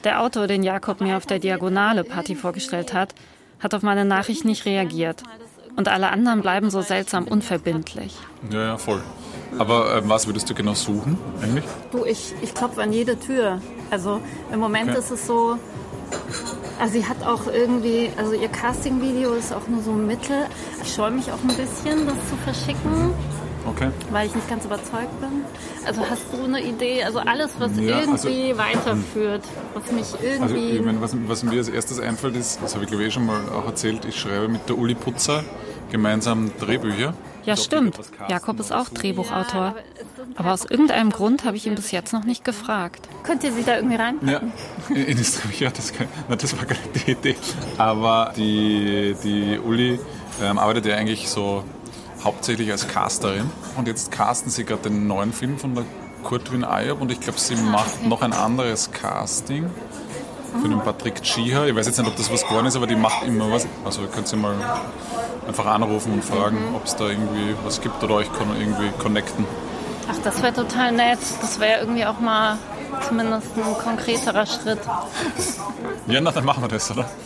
Der Autor, den Jakob mir auf der Diagonale-Party vorgestellt hat auf meine Nachricht nicht reagiert. Und alle anderen bleiben so seltsam unverbindlich. Ja, voll. Aber was würdest du genau suchen eigentlich? Du, ich klopfe an jede Tür. Also im Moment ist es so, also sie hat auch irgendwie, also ihr Casting-Video ist auch nur so mittel. Ich scheue mich auch ein bisschen, das zu verschicken. Okay. Weil ich nicht ganz überzeugt bin. Also hast du eine Idee? Also alles, was irgendwie weiterführt, was mich irgendwie... Also ich meine, was mir als erstes einfällt ist, das habe ich glaube ich schon mal auch erzählt, ich schreibe mit der Uli Putzer gemeinsam Drehbücher. Ja, stimmt. Jakob ist auch Drehbuchautor. Aber aus irgendeinem Grund habe ich ihn bis jetzt noch nicht gefragt. Könnt ihr sie da irgendwie reinpacken? Ja, das war gar nicht die Idee. Aber die Uli arbeitet ja eigentlich so hauptsächlich als Casterin. Und jetzt casten sie gerade den neuen Film von der Kurtwin Ayoub und ich glaube, sie macht noch ein anderes Casting für den Patrick Tschiha. Ich weiß jetzt nicht, ob das was geworden ist, aber die macht immer was. Also ihr könnt sie mal einfach anrufen und fragen, ob es da irgendwie was gibt oder euch irgendwie connecten. Ach, das wäre total nett. Das wäre irgendwie auch mal zumindest ein konkreterer Schritt. Ja, dann machen wir das, oder?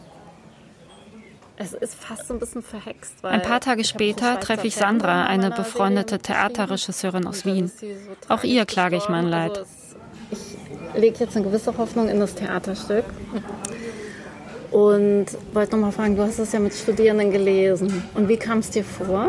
Es ist fast so ein bisschen verhext. Ein paar Tage später treffe ich Sandra, eine befreundete Theaterregisseurin aus Wien. Auch ihr klage ich mein Leid. Ich lege jetzt eine gewisse Hoffnung in das Theaterstück. Und wollte noch mal fragen, du hast es ja mit Studierenden gelesen. Und wie kam es dir vor?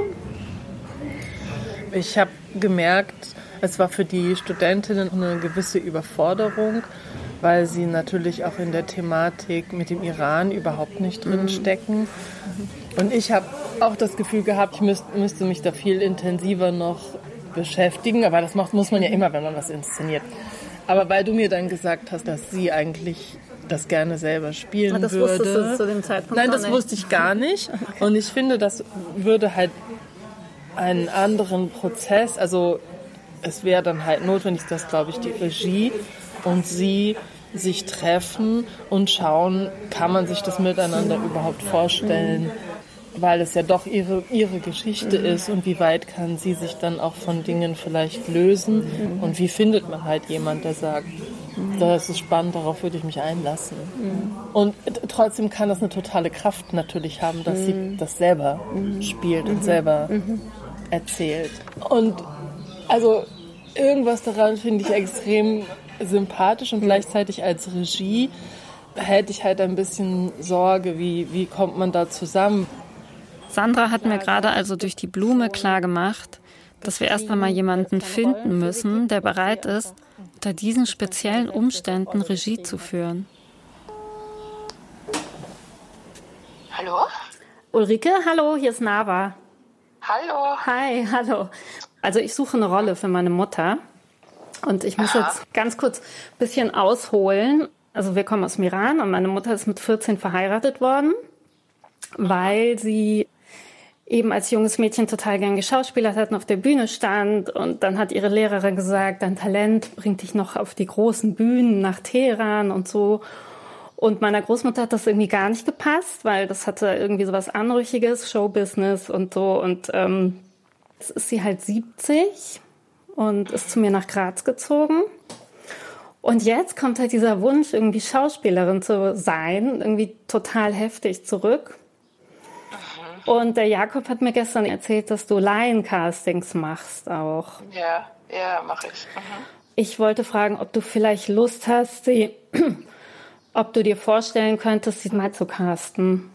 Ich habe gemerkt, es war für die Studentinnen eine gewisse Überforderung, weil sie natürlich auch in der Thematik mit dem Iran überhaupt nicht drin stecken. Und ich habe auch das Gefühl gehabt, ich müsste mich da viel intensiver noch beschäftigen. Aber das muss man ja immer, wenn man was inszeniert. Aber weil du mir dann gesagt hast, dass sie eigentlich das gerne selber spielen das würde. Wusstest du zu dem Zeitpunkt Nein, noch das nicht? wusste ich gar nicht. Okay. Und ich finde, das würde halt einen anderen Prozess, also es wäre dann halt notwendig, dass, glaube ich, die Regie und sie sich treffen und schauen, kann man sich das miteinander überhaupt vorstellen, weil es ja doch ihre Geschichte ist und wie weit kann sie sich dann auch von Dingen vielleicht lösen und wie findet man halt jemand, der sagt, das ist spannend, darauf würde ich mich einlassen. Und trotzdem kann das eine totale Kraft natürlich haben, dass sie das selber spielt und selber erzählt. Und also irgendwas daran finde ich extrem sympathisch und gleichzeitig als Regie hätte ich halt ein bisschen Sorge, wie kommt man da zusammen. Sandra hat mir gerade also durch die Blume klar gemacht, dass wir erst einmal jemanden finden müssen, der bereit ist, unter diesen speziellen Umständen Regie zu führen. Hallo? Ulrike, hallo, hier ist Nava. Hallo. Hi, hallo. Also ich suche eine Rolle für meine Mutter und ich muss jetzt ganz kurz ein bisschen ausholen. Also wir kommen aus dem Iran und meine Mutter ist mit 14 verheiratet worden, weil sie eben als junges Mädchen total gern geschauspielert hat und auf der Bühne stand. Und dann hat ihre Lehrerin gesagt, dein Talent bringt dich noch auf die großen Bühnen nach Teheran und so. Und meiner Großmutter hat das irgendwie gar nicht gepasst, weil das hatte irgendwie so was Anrüchiges, Showbusiness und so. Und jetzt ist sie halt 70 und ist zu mir nach Graz gezogen. Und jetzt kommt halt dieser Wunsch, irgendwie Schauspielerin zu sein, irgendwie total heftig zurück. Und der Jakob hat mir gestern erzählt, dass du Laiencastings machst auch. Ja, mache ich. Ich wollte fragen, ob du vielleicht Lust hast, ob du dir vorstellen könntest, sie mal zu casten.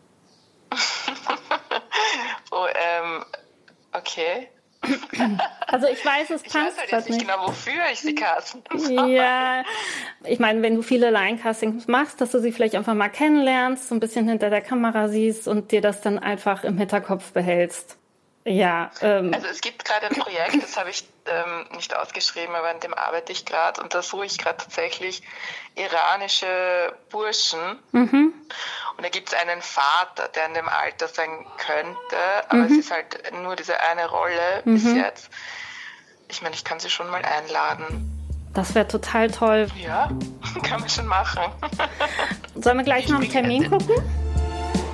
Okay. Also ich weiß, es passt. Ich weiß halt jetzt nicht genau, wofür ich sie casten soll. Ja, ich meine, wenn du viele Line-Castings machst, dass du sie vielleicht einfach mal kennenlernst, so ein bisschen hinter der Kamera siehst und dir das dann einfach im Hinterkopf behältst. Ja. Also es gibt gerade ein Projekt, das habe ich nicht ausgeschrieben, aber an dem arbeite ich gerade und da suche ich gerade tatsächlich iranische Burschen. Und da gibt es einen Vater, der in dem Alter sein könnte, aber es ist halt nur diese eine Rolle bis jetzt. Ich meine, ich kann sie schon mal einladen. Das wäre total toll. Ja, kann man schon machen. Sollen wir gleich noch einen Termin gucken?